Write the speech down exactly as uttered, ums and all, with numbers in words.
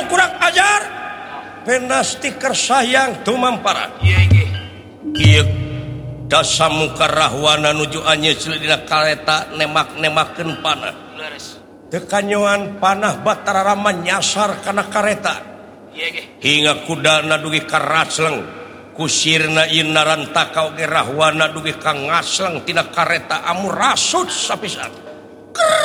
kurang ajar pena stiker sayang tumampara dasa muka rahwana nuju anyes dina kareta nemak-nemakeun panah tekanyoan panah Batara Rama nyasar kana kareta hingga kudana dugi ka rasleng kusirna ieu narantaka oge rahwana dugi ka ngasleng tina kareta amur rasut sapisan.